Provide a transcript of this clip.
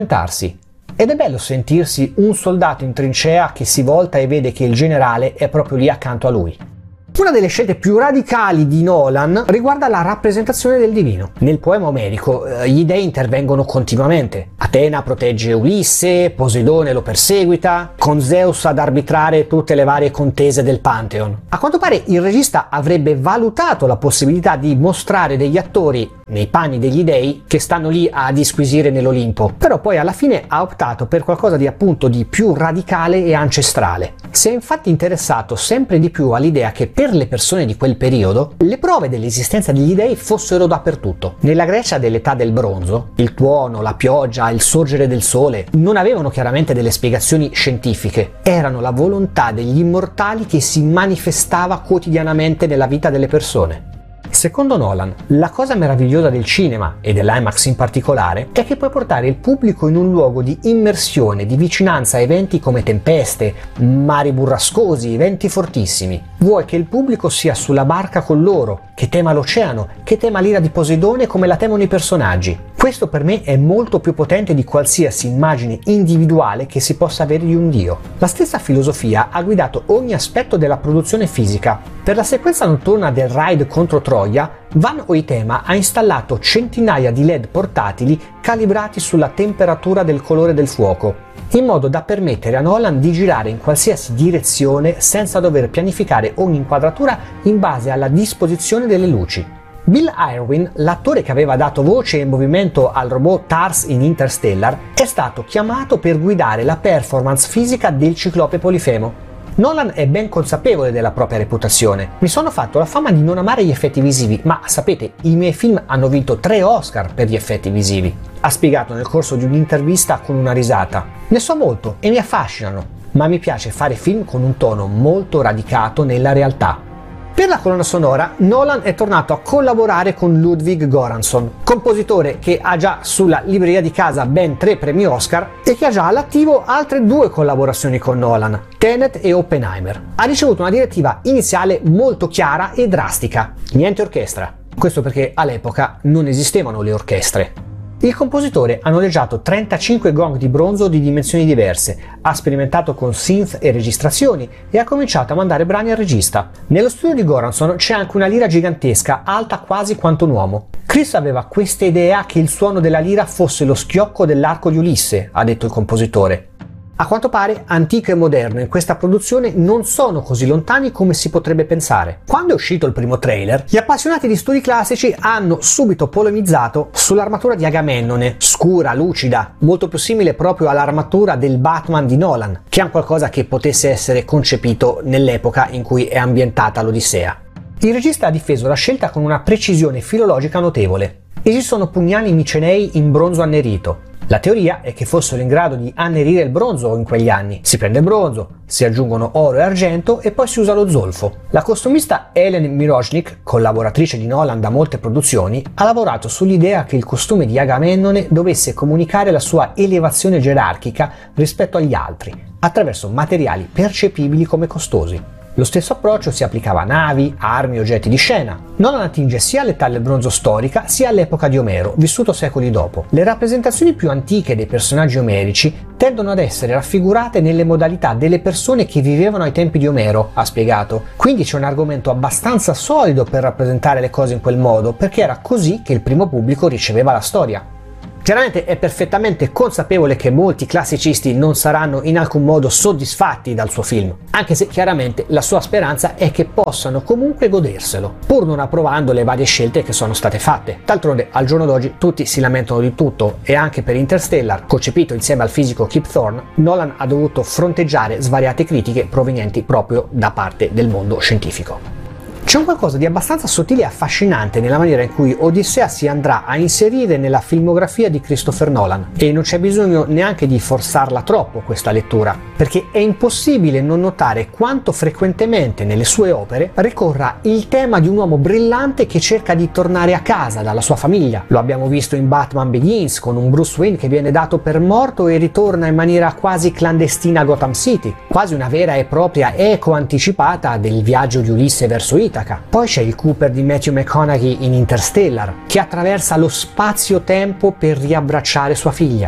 Ed è bello sentirsi un soldato in trincea che si volta e vede che il generale è proprio lì accanto a lui. Una delle scelte più radicali di Nolan riguarda la rappresentazione del divino. Nel poema omerico gli dei intervengono continuamente. Atena protegge Ulisse, Poseidone lo perseguita, con Zeus ad arbitrare tutte le varie contese del Pantheon. A quanto pare il regista avrebbe valutato la possibilità di mostrare degli attori nei panni degli dei che stanno lì a disquisire nell'Olimpo, però poi alla fine ha optato per qualcosa di appunto di più radicale e ancestrale. Si è infatti interessato sempre di più all'idea che per le persone di quel periodo le prove dell'esistenza degli dei fossero dappertutto. Nella Grecia dell'età del bronzo, il tuono, la pioggia, il sorgere del sole non avevano chiaramente delle spiegazioni scientifiche, erano la volontà degli immortali che si manifestava quotidianamente nella vita delle persone. Secondo Nolan, la cosa meravigliosa del cinema, e dell'IMAX in particolare, è che puoi portare il pubblico in un luogo di immersione, di vicinanza a eventi come tempeste, mari burrascosi, venti fortissimi. Vuoi che il pubblico sia sulla barca con loro, che tema l'oceano, che tema l'ira di Poseidone come la temono i personaggi. Questo per me è molto più potente di qualsiasi immagine individuale che si possa avere di un dio. La stessa filosofia ha guidato ogni aspetto della produzione fisica. Per la sequenza notturna del raid contro Troia, Van Hoytema ha installato centinaia di LED portatili calibrati sulla temperatura del colore del fuoco, in modo da permettere a Nolan di girare in qualsiasi direzione senza dover pianificare ogni inquadratura in base alla disposizione delle luci. Bill Irwin, l'attore che aveva dato voce e movimento al robot TARS in Interstellar, è stato chiamato per guidare la performance fisica del ciclope Polifemo. Nolan è ben consapevole della propria reputazione. Mi sono fatto la fama di non amare gli effetti visivi, ma sapete, i miei film hanno vinto 3 Oscar per gli effetti visivi. Ha spiegato nel corso di un'intervista con una risata. Ne so molto e mi affascinano, ma mi piace fare film con un tono molto radicato nella realtà. Per la colonna sonora, Nolan è tornato a collaborare con Ludwig Göransson, compositore che ha già sulla libreria di casa ben 3 premi Oscar e che ha già all'attivo altre 2 collaborazioni con Nolan, Tenet e Oppenheimer. Ha ricevuto una direttiva iniziale molto chiara e drastica, niente orchestra. Questo perché all'epoca non esistevano le orchestre. Il compositore ha noleggiato 35 gong di bronzo di dimensioni diverse, ha sperimentato con synth e registrazioni e ha cominciato a mandare brani al regista. Nello studio di Göransson c'è anche una lira gigantesca, alta quasi quanto un uomo. Chris aveva questa idea che il suono della lira fosse lo schiocco dell'arco di Ulisse, ha detto il compositore. A quanto pare, antico e moderno in questa produzione non sono così lontani come si potrebbe pensare. Quando è uscito il primo trailer, gli appassionati di studi classici hanno subito polemizzato sull'armatura di Agamennone, scura, lucida, molto più simile proprio all'armatura del Batman di Nolan, che è un qualcosa che potesse essere concepito nell'epoca in cui è ambientata l'Odissea. Il regista ha difeso la scelta con una precisione filologica notevole. Esistono pugnali micenei in bronzo annerito. La teoria è che fossero in grado di annerire il bronzo in quegli anni. Si prende il bronzo, si aggiungono oro e argento e poi si usa lo zolfo. La costumista Helen Mirojnik, collaboratrice di Nolan da molte produzioni, ha lavorato sull'idea che il costume di Agamennone dovesse comunicare la sua elevazione gerarchica rispetto agli altri, attraverso materiali percepibili come costosi. Lo stesso approccio si applicava a navi, armi, oggetti di scena. Nolan attinge sia all'età del bronzo storica sia all'epoca di Omero, vissuto secoli dopo. Le rappresentazioni più antiche dei personaggi omerici tendono ad essere raffigurate nelle modalità delle persone che vivevano ai tempi di Omero, ha spiegato. Quindi c'è un argomento abbastanza solido per rappresentare le cose in quel modo, perché era così che il primo pubblico riceveva la storia. Chiaramente è perfettamente consapevole che molti classicisti non saranno in alcun modo soddisfatti dal suo film, anche se chiaramente la sua speranza è che possano comunque goderselo, pur non approvando le varie scelte che sono state fatte. D'altronde al giorno d'oggi tutti si lamentano di tutto e anche per Interstellar, concepito insieme al fisico Kip Thorne, Nolan ha dovuto fronteggiare svariate critiche provenienti proprio da parte del mondo scientifico. C'è un qualcosa di abbastanza sottile e affascinante nella maniera in cui Odissea si andrà a inserire nella filmografia di Christopher Nolan e non c'è bisogno neanche di forzarla troppo questa lettura, perché è impossibile non notare quanto frequentemente nelle sue opere ricorra il tema di un uomo brillante che cerca di tornare a casa dalla sua famiglia. Lo abbiamo visto in Batman Begins con un Bruce Wayne che viene dato per morto e ritorna in maniera quasi clandestina a Gotham City, quasi una vera e propria eco anticipata del viaggio di Ulisse verso Itaca. Poi c'è il Cooper di Matthew McConaughey in Interstellar, che attraversa lo spazio-tempo per riabbracciare sua figlia.